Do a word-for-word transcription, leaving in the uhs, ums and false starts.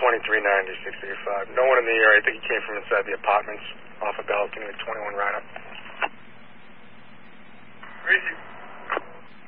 twenty-three ninety, six eighty-five. No one in the area. I think he came from inside the apartments off of Balcony at twenty-one Rider.